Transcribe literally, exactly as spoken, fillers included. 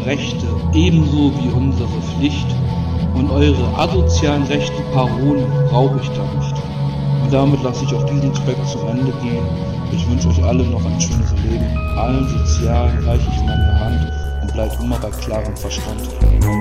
Rechte ebenso wie unsere Pflicht und eure asozialen rechten Parolen brauche ich da nicht. Und damit lasse ich auch diesen Track zum Ende gehen. Ich wünsche euch alle noch ein schönes Leben. Allen Sozialen reiche ich meine Hand und bleibt immer bei klarem Verstand.